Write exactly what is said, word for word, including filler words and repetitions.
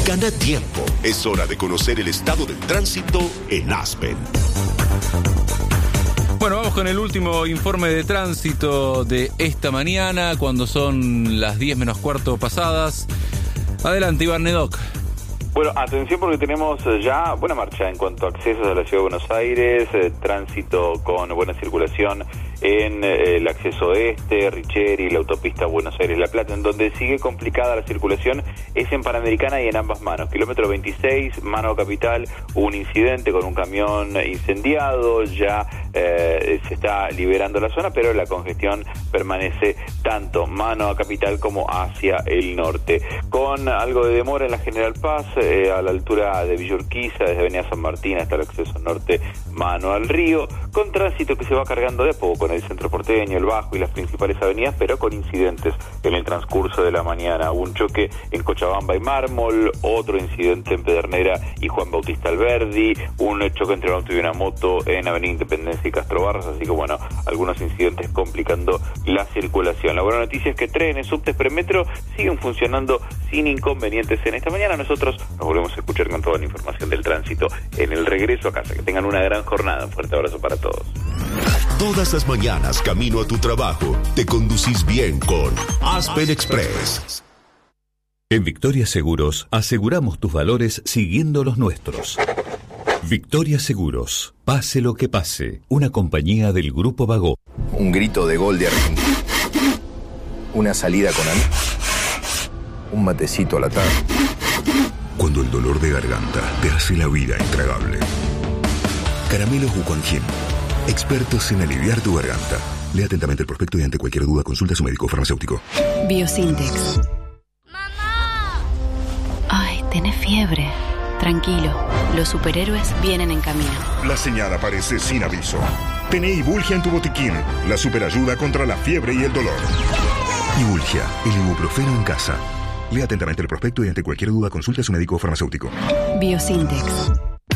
Gana tiempo. Es hora de conocer el estado del tránsito en Aspen. Bueno, vamos con el último informe de tránsito de esta mañana, cuando son las diez menos cuarto pasadas. Adelante, Iván Nedoc. Bueno, atención porque tenemos ya buena marcha en cuanto a accesos a la Ciudad de Buenos Aires, eh, tránsito con buena circulación en eh, el acceso este, Richeri, la autopista Buenos Aires-La Plata. En donde sigue complicada la circulación es en Panamericana y en ambas manos. Kilómetro veintiséis, mano capital, hubo un incidente con un camión incendiado, ya eh, se está liberando la zona, pero la congestión permanece tanto mano a capital como hacia el norte. Con algo de demora en la General Paz, eh, a la altura de Villa Urquiza, desde Avenida San Martín hasta el acceso norte, mano al río, con tránsito que se va cargando de a poco en el centro porteño, el Bajo y las principales avenidas, pero con incidentes en el transcurso de la mañana. Hubo un choque en Cochabamba y Mármol, otro incidente en Pedernera y Juan Bautista Alberdi, un choque entre un auto y una moto en Avenida Independencia y Castro Barros, así que bueno, algunos incidentes complicando la circulación. La buena noticia es que trenes, subtes, premetro siguen funcionando sin inconvenientes en esta mañana. Nosotros nos volvemos a escuchar con toda la información del tránsito en el regreso a casa. Que tengan una gran jornada. Un fuerte abrazo para todos. Todas las mañanas, camino a tu trabajo, te conducís bien con Aspen Express. En Victoria Seguros aseguramos tus valores siguiendo los nuestros. Victoria Seguros, pase lo que pase, una compañía del Grupo Bagó. Un grito de gol de Argentina. Una salida con Ana. Un matecito a la tarde. Cuando el dolor de garganta te hace la vida intragable. Caramelos Wuquanjin, expertos en aliviar tu garganta. Lea atentamente el prospecto y ante cualquier duda consulta a su médico farmacéutico. Biosintex. ¡Mamá! Ay, tenés fiebre. Tranquilo, los superhéroes vienen en camino. La señal aparece sin aviso. Tené Ibulgia en tu botiquín, la superayuda contra la fiebre y el dolor. Ibulgia, el ibuprofeno en casa. Lea atentamente el prospecto y ante cualquier duda consulte a su médico farmacéutico. Biosintex.